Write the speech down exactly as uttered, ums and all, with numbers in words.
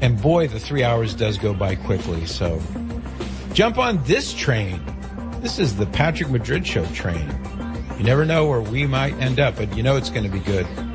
And boy, the three hours does go by quickly. So jump on this train. This is the Patrick Madrid Show train. You never know where we might end up, but you know it's going to be good.